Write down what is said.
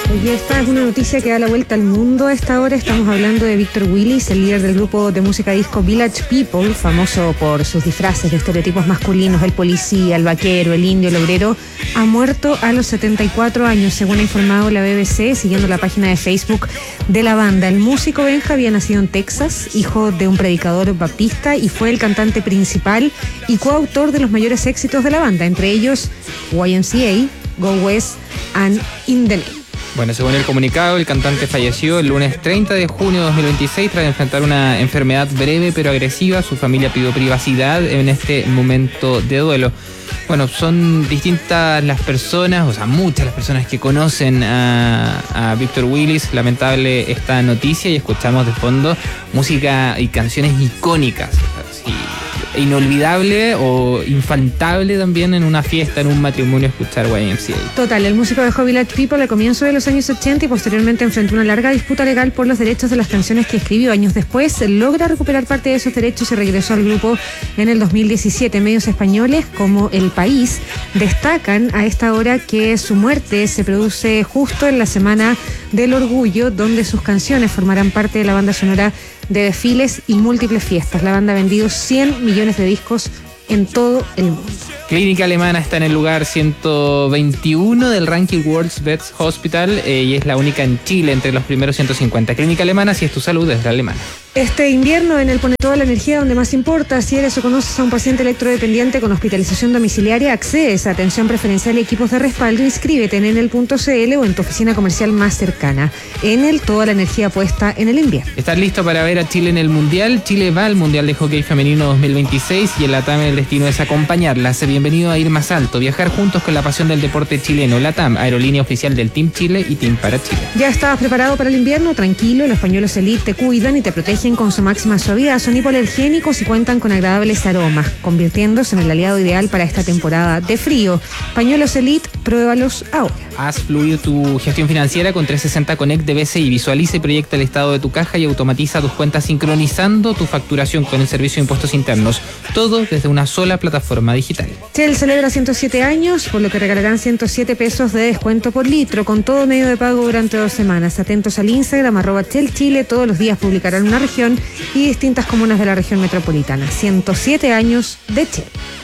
Y esta es una noticia que da la vuelta al mundo a esta hora. Estamos hablando de Víctor Willis, el líder del grupo de música disco Village People, famoso por sus disfraces de estereotipos masculinos, el policía, el vaquero, el indio, el obrero. Ha muerto a los 74 años, según ha informado la BBC, siguiendo la página de Facebook de la banda. El músico Benja había nacido en Texas, hijo de un predicador baptista, y fue el cantante principal y coautor de los mayores éxitos de la banda, entre ellos YMCA, Go West and In the Name. Bueno, según el comunicado, el cantante falleció el lunes 30 de junio de 2026 tras enfrentar una enfermedad breve pero agresiva. Su familia pidió privacidad en este momento de duelo. Bueno, son distintas las personas, o sea, muchas las personas que conocen a Víctor Willis. Lamentable esta noticia, y escuchamos de fondo música y canciones icónicas. Así, inolvidable o infaltable también en una fiesta, en un matrimonio, escuchar YMCA. Total, el músico dejó Village People al comienzo de los años 80 y posteriormente enfrentó una larga disputa legal por los derechos de las canciones que escribió. Años después logra recuperar parte de esos derechos y regresó al grupo en el 2017. Medios españoles como El País destacan a esta hora que su muerte se produce justo en la Semana del Orgullo, donde sus canciones formarán parte de la banda sonora de desfiles y múltiples fiestas. La banda ha vendido 100 millones de discos en todo el mundo. Clínica Alemana está en el lugar 121 del ranking World's Best Hospital y es la única en Chile entre los primeros 150. Clínica Alemana, si es tu salud, es la alemana. Este invierno en el Pone Toda la Energía donde más importa, si eres o conoces a un paciente electrodependiente con hospitalización domiciliaria, accedes a atención preferencial y equipos de respaldo. Inscríbete en enel.cl o en tu oficina comercial más cercana. Enel, toda la energía puesta en el invierno. ¿Estás listo para ver a Chile en el Mundial? Chile va al Mundial de Hockey Femenino 2026 y en LATAM el destino es acompañarla. Bienvenido a Ir Más Alto, viajar juntos con la pasión del deporte chileno. LATAM, aerolínea oficial del Team Chile y Team para Chile. ¿Ya estabas preparado para el invierno? Tranquilo, los pañuelos Elite te cuidan y te protegen con su máxima suavidad. Son hipoalergénicos y cuentan con agradables aromas, convirtiéndose en el aliado ideal para esta temporada de frío. Pañuelos Elite, pruébalos ahora. Haz fluir tu gestión financiera con 360 Connect de BCI. Visualiza y proyecta el estado de tu caja y automatiza tus cuentas sincronizando tu facturación con el servicio de impuestos internos. Todo desde una sola plataforma digital. Shell celebra 107 años, por lo que regalarán 107 pesos de descuento por litro, con todo medio de pago durante 2 semanas. Atentos al Instagram, @Shell Chile. Todos los días publicarán una región y distintas comunas de la región metropolitana. 107 años de Shell.